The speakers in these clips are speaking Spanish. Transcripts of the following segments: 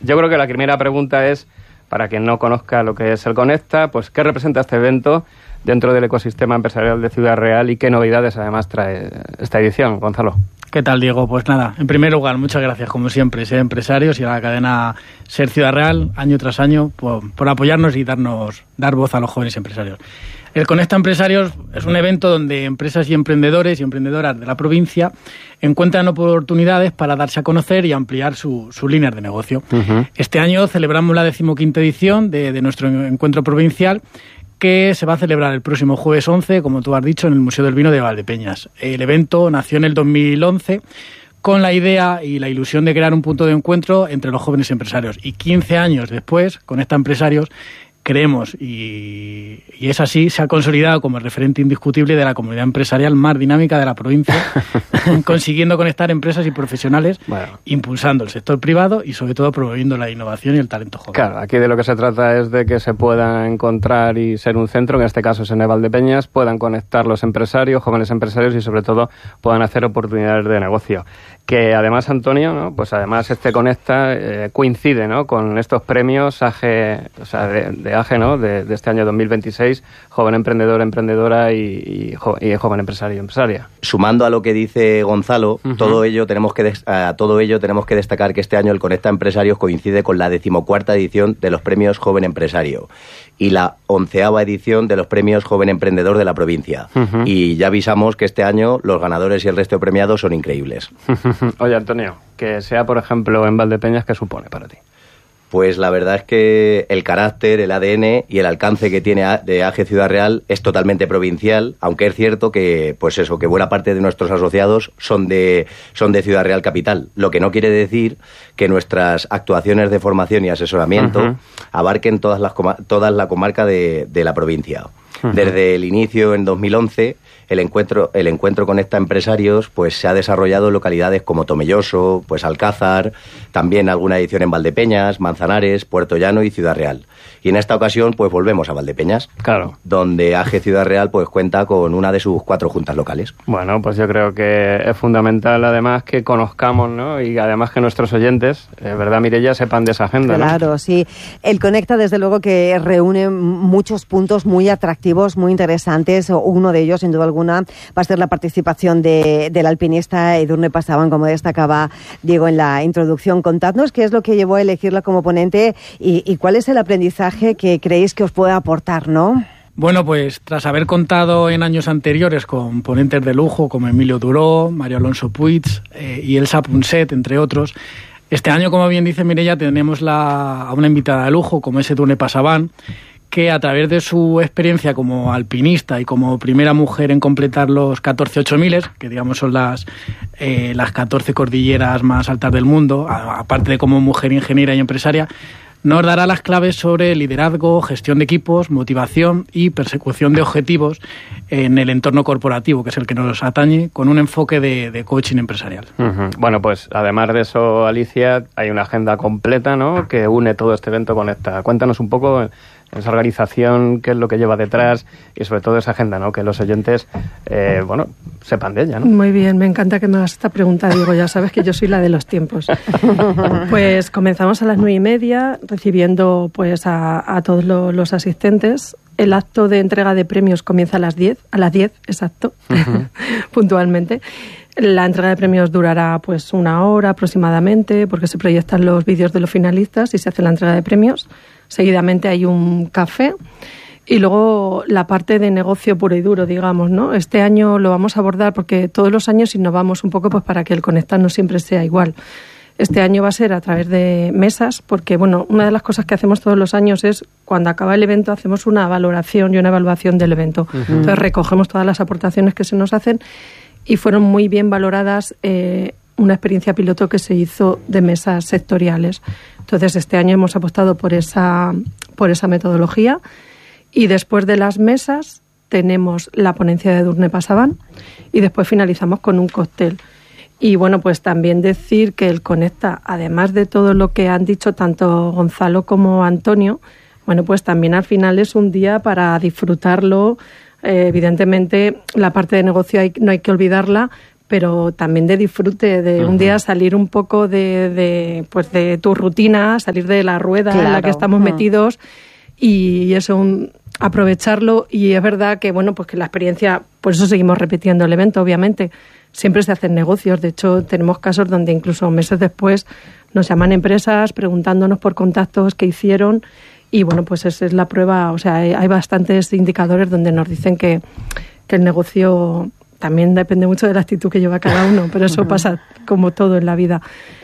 Yo creo que la primera pregunta es, para quien no conozca lo que es el Conecta, pues ¿qué representa este evento dentro del ecosistema empresarial de Ciudad Real y qué novedades además trae esta edición? Gonzalo. ¿Qué tal, Diego? Pues nada, en primer lugar, muchas gracias, como siempre, Ser Empresarios y a la cadena Ser Ciudad Real, año tras año, por apoyarnos y dar voz a los jóvenes empresarios. El Conecta Empresarios es un evento donde empresas y emprendedores y emprendedoras de la provincia encuentran oportunidades para darse a conocer y ampliar sus líneas de negocio. Uh-huh. Este año celebramos la 15ª edición de nuestro encuentro provincial, que se va a celebrar el próximo jueves 11, como tú has dicho, en el Museo del Vino de Valdepeñas. El evento nació en el 2011 con la idea y la ilusión de crear un punto de encuentro entre los jóvenes empresarios. Y 15 años después, Conecta Empresarios, creemos, y es así, se ha consolidado como el referente indiscutible de la comunidad empresarial más dinámica de la provincia, consiguiendo conectar empresas y profesionales, impulsando el sector privado y sobre todo promoviendo la innovación y el talento joven. Claro, aquí de lo que se trata es de que se puedan encontrar y ser un centro, en este caso es en Valdepeñas, puedan conectar los empresarios, jóvenes empresarios y sobre todo puedan hacer oportunidades de negocio. Que además, Antonio, ¿no? Pues además este Conecta coincide, ¿no?, con estos premios AGE, o sea, de AGE, ¿no?, de este año 2026, joven emprendedor, emprendedora y joven empresario, empresaria. Sumando a lo que dice Gonzalo, uh-huh, todo ello tenemos que destacar que este año el Conecta Empresarios coincide con la 14ª edición de los premios Joven Empresario y la 11ª edición de los premios Joven Emprendedor de la provincia. Uh-huh. Y ya avisamos que este año los ganadores y el resto de premiados son increíbles. Oye, Antonio, que sea, por ejemplo, en Valdepeñas, ¿qué supone para ti? Pues la verdad es que el carácter, el ADN y el alcance que tiene de AGE Ciudad Real es totalmente provincial, aunque es cierto que, pues eso, que buena parte de nuestros asociados son de Ciudad Real capital, lo que no quiere decir que nuestras actuaciones de formación y asesoramiento uh-huh abarquen toda la comarca de la provincia. Uh-huh. Desde el inicio en 2011, el encuentro Conecta Empresarios pues se ha desarrollado en localidades como Tomelloso, pues Alcázar, también alguna edición en Valdepeñas, Manzanares, Puerto Llano y Ciudad Real. Y en esta ocasión pues volvemos a Valdepeñas, claro, donde AGE Ciudad Real pues cuenta con una de sus 4 juntas locales. Bueno, pues yo creo que es fundamental además que conozcamos, ¿no?, y además que nuestros oyentes, ¿verdad, Mireia?, sepan de esa agenda, ¿no? Claro, sí. El Conecta, desde luego, que reúne muchos puntos muy atractivos, muy interesantes. Uno de ellos, sin duda alguna, va a ser la participación del alpinista Edurne Pasaban, como destacaba Diego en la introducción. Contadnos qué es lo que llevó a elegirla como ponente y cuál es el aprendizaje que creéis que os puede aportar, ¿no? Bueno, pues tras haber contado en años anteriores con ponentes de lujo como Emilio Duró, Mario Alonso Puig y Elsa Punset, entre otros, este año, como bien dice Mireia, tenemos a una invitada de lujo como es Edurne Pasaban, que a través de su experiencia como alpinista y como primera mujer en completar los 14 8000, que digamos son las 14 cordilleras más altas del mundo, aparte de como mujer ingeniera y empresaria, nos dará las claves sobre liderazgo, gestión de equipos, motivación y persecución de objetivos en el entorno corporativo, que es el que nos atañe, con un enfoque de coaching empresarial. Uh-huh. Bueno, pues además de eso, Alicia, hay una agenda completa, ¿no?, que une todo este evento Conecta. Cuéntanos un poco esa organización, qué es lo que lleva detrás y sobre todo esa agenda, ¿no?, que los oyentes, sepan de ella, ¿no? Muy bien, me encanta que me hagas esta pregunta, Diego, ya sabes que yo soy la de los tiempos. Pues comenzamos a las 9:30, recibiendo pues a todos los asistentes. El acto de entrega de premios comienza a las 10, exacto, uh-huh, puntualmente. La entrega de premios durará pues 1 hora aproximadamente, porque se proyectan los vídeos de los finalistas y se hace la entrega de premios. Seguidamente hay un café y luego la parte de negocio puro y duro, digamos, ¿no? Este año lo vamos a abordar porque todos los años innovamos un poco pues para que el Conecta no siempre sea igual. Este año va a ser a través de mesas, porque bueno, una de las cosas que hacemos todos los años es, cuando acaba el evento, hacemos una valoración y una evaluación del evento. Uh-huh. Entonces recogemos todas las aportaciones que se nos hacen y fueron muy bien valoradas una experiencia piloto que se hizo de mesas sectoriales. Entonces este año hemos apostado por esa metodología y después de las mesas tenemos la ponencia de Edurne Pasaban y después finalizamos con un cóctel. Y bueno, pues también decir que el Conecta, además de todo lo que han dicho tanto Gonzalo como Antonio, bueno, pues también al final es un día para disfrutarlo. Evidentemente, la parte de negocio no hay que olvidarla, pero también de disfrute, de un día salir un poco de tu rutina, salir de la rueda en la que estamos metidos y eso, aprovecharlo. Y es verdad que, bueno, pues que la experiencia, por eso seguimos repitiendo el evento, obviamente. Siempre se hacen negocios. De hecho, tenemos casos donde incluso meses después nos llaman empresas preguntándonos por contactos que hicieron y, bueno, pues esa es la prueba. O sea, hay bastantes indicadores donde nos dicen que el negocio también depende mucho de la actitud que lleva cada uno, pero eso pasa como todo en la vida.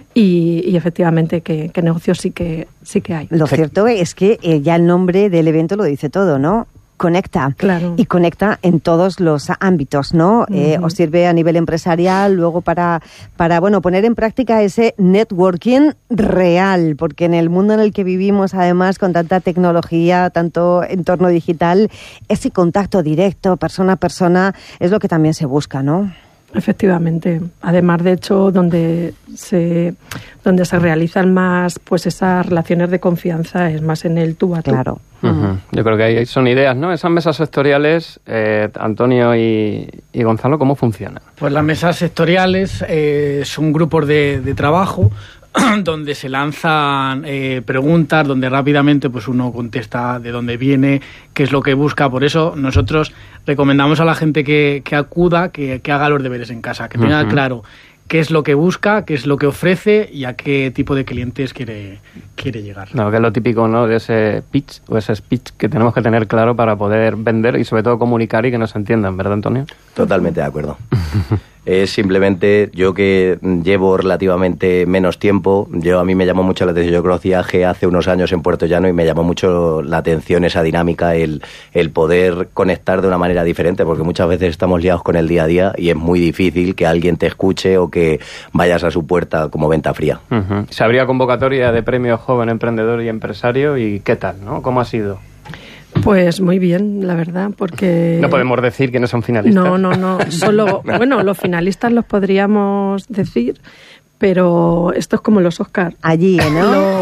Y efectivamente que negocios sí que hay. Lo cierto es que ya el nombre del evento lo dice todo, ¿no? Conecta. Claro. Y conecta en todos los ámbitos, ¿no? Os sirve a nivel empresarial, luego para poner en práctica ese networking real, porque en el mundo en el que vivimos, además, con tanta tecnología, tanto entorno digital, ese contacto directo, persona a persona, es lo que también se busca, ¿no? Efectivamente. Además, de hecho, donde se realizan más pues esas relaciones de confianza es más en el tú a tú. Claro. Yo creo que ahí son ideas, ¿no? Esas mesas sectoriales, Antonio y Gonzalo, ¿cómo funcionan? Pues las mesas sectoriales son grupos de trabajo donde se lanzan preguntas, donde rápidamente pues uno contesta de dónde viene, qué es lo que busca. Por eso nosotros recomendamos a la gente que acuda, que haga los deberes en casa, que tenga claro qué es lo que busca, qué es lo que ofrece y a qué tipo de clientes quiere llegar. No, que es lo típico, ¿no?, de ese pitch o ese speech que tenemos que tener claro para poder vender y sobre todo comunicar y que nos entiendan, ¿verdad, Antonio? Totalmente de acuerdo. Es simplemente, yo que llevo relativamente menos tiempo, a mí me llamó mucho la atención. Yo conocí a AGE hace unos años en Puerto Llano y me llamó mucho la atención esa dinámica, el poder conectar de una manera diferente, porque muchas veces estamos liados con el día a día y es muy difícil que alguien te escuche o que vayas a su puerta como venta fría. Se abría convocatoria de premios Joven Emprendedor y Empresario y ¿qué tal, no? ¿Cómo ha sido? Pues muy bien, la verdad, porque... No podemos decir que no son finalistas. No. Solo, bueno, los finalistas los podríamos decir, pero esto es como los Oscar. Allí, ¿no?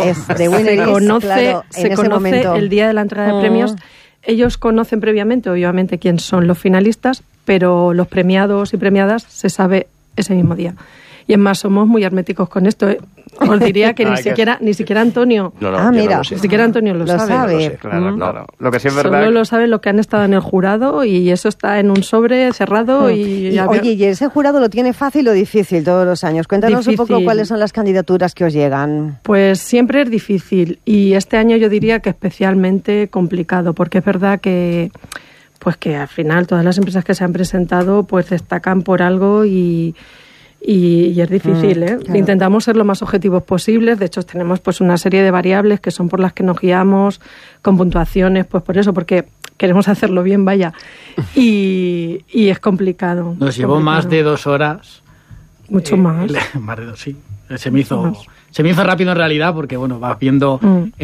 Se conoce el día de la entrega de premios. Ellos conocen previamente, obviamente, quién son los finalistas, pero los premiados y premiadas se sabe ese mismo día. Y es más, somos muy herméticos con esto, ¿eh? Os diría que ni siquiera Antonio... mira. Ni siquiera Antonio lo sabe. Lo sé, claro. Lo que sí es verdad... Solo lo saben los que han estado en el jurado y eso está en un sobre cerrado y oye, ¿y ese jurado lo tiene fácil o difícil todos los años? Cuéntanos un poco cuáles son las candidaturas que os llegan. Pues siempre es difícil y este año yo diría que especialmente complicado, porque es verdad que al final todas las empresas que se han presentado pues destacan por algo y es difícil, ¿eh? Claro. Intentamos ser lo más objetivos posibles. De hecho, tenemos pues una serie de variables que son por las que nos guiamos, con puntuaciones, pues por eso, porque queremos hacerlo bien, vaya. Y es complicado. Nos llevó más de 2 horas. Mucho más. Más de 2, sí. Se me hizo rápido en realidad porque, bueno, vas viendo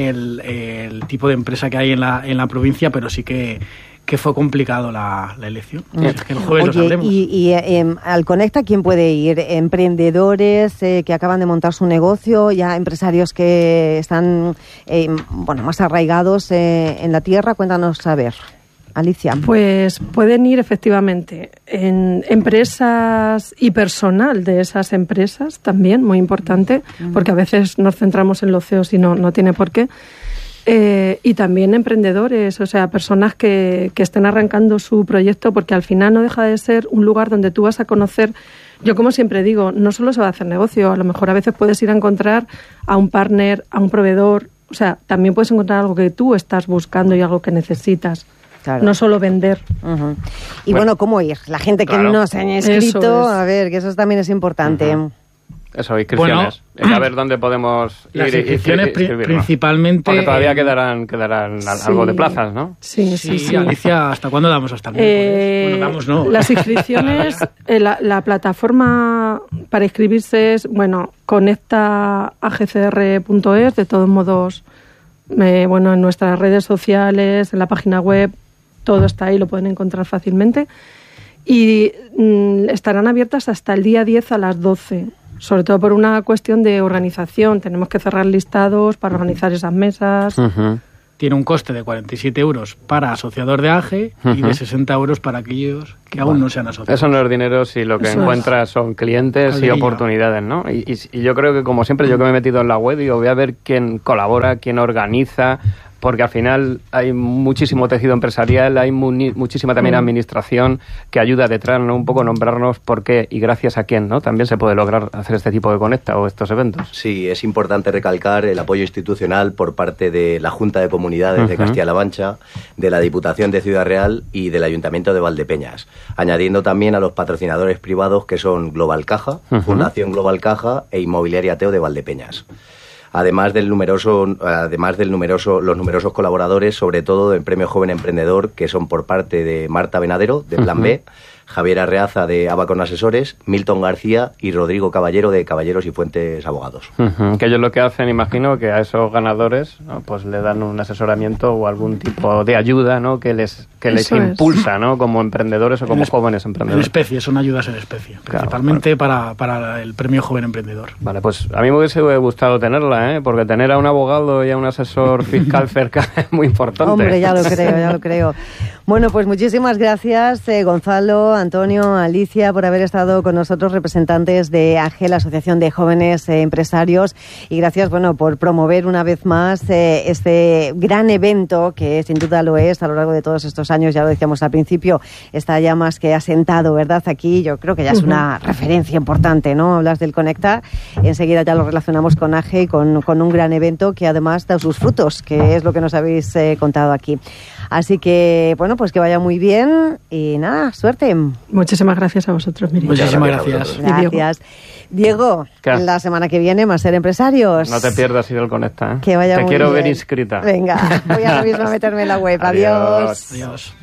el tipo de empresa que hay en la provincia, pero sí que fue complicado la elección. Es que el jueves lo sabremos. Y al Conecta, ¿quién puede ir? ¿Emprendedores que acaban de montar su negocio? ¿Ya empresarios que están más arraigados en la tierra? Cuéntanos, a ver, Alicia. Pues pueden ir efectivamente en empresas y personal de esas empresas también, muy importante, porque a veces nos centramos en los CEOs y no tiene por qué. Y también emprendedores, o sea, personas que estén arrancando su proyecto, porque al final no deja de ser un lugar donde tú vas a conocer. Yo, como siempre digo, no solo se va a hacer negocio, a lo mejor a veces puedes ir a encontrar a un partner, a un proveedor, o sea, también puedes encontrar algo que tú estás buscando y algo que necesitas. Claro. No solo vender. Y bueno, ¿cómo ir? La gente que no se haya inscrito, a ver, que eso también es importante. Eso, inscripciones. A ver dónde podemos ir. Las inscripciones principalmente... Porque todavía quedarán algo de plazas, ¿no? Sí. Alicia, ¿hasta cuándo damos? ¿Hasta el miércoles? Bueno, damos, ¿no? Las inscripciones, la plataforma para inscribirse es, conectaagcr.es, de todos modos, en nuestras redes sociales, en la página web, todo está ahí, lo pueden encontrar fácilmente. Y estarán abiertas hasta el día 10 a las 12. Sobre todo por una cuestión de organización. Tenemos que cerrar listados para organizar esas mesas. tiene un coste de 47 euros para asociador de AGE y de 60 euros para aquellos que aún no sean asociados. Eso no es dinero si lo que encuentras son clientes y oportunidades, ¿no? Y yo creo que, como siempre, yo que me he metido en la web, digo, voy a ver quién colabora, quién organiza, porque al final hay muchísimo tejido empresarial, hay muchísima también administración que ayuda detrás, ¿no? Un poco nombrarnos por qué y gracias a quién, ¿no? También se puede lograr hacer este tipo de conecta o estos eventos. Sí, es importante recalcar el apoyo institucional por parte de la Junta de Comunidades de Castilla-La Mancha, de la Diputación de Ciudad Real y del Ayuntamiento de Valdepeñas, añadiendo también a los patrocinadores privados que son Global Caja, Fundación Global Caja e Inmobiliaria Teo de Valdepeñas. Además los numerosos colaboradores, sobre todo del Premio Joven Emprendedor, que son por parte de Marta Venadero, de Plan B, Javier Arreaza, de Abacon Asesores, Milton García y Rodrigo Caballero, de Caballeros y Fuentes Abogados. Que ellos lo que hacen, imagino, que a esos ganadores, ¿no? Pues le dan un asesoramiento o algún tipo de ayuda, ¿no? que les impulsa, ¿no? Como emprendedores o como jóvenes emprendedores. En especie, son ayudas en especie, principalmente para el Premio Joven Emprendedor. Vale, pues a mí me hubiese gustado tenerla, porque tener a un abogado y a un asesor fiscal cerca es muy importante. Hombre, ya lo creo. Bueno, pues muchísimas gracias, Gonzalo, Antonio, Alicia, por haber estado con nosotros, representantes de AGE, la Asociación de Jóvenes Empresarios, y gracias, por promover una vez más este gran evento, que sin duda lo es a lo largo de todos estos años. Ya lo decíamos al principio, está ya más que asentado, ¿verdad? Aquí yo creo que ya es una referencia importante, ¿no? Hablas del Conecta, enseguida ya lo relacionamos con AGE y con un gran evento que además da sus frutos, que es lo que nos habéis contado aquí. Así que, pues que vaya muy bien y nada, suerte. Muchísimas gracias a vosotros, Miriam. Muchísimas gracias. Gracias. Diego, la semana que viene más Ser Empresarios. No te pierdas ir al Conecta, ¿eh? Que vaya te muy quiero bien. ver inscrita. Venga, voy ahora mismo a meterme en la web. Adiós. Adiós.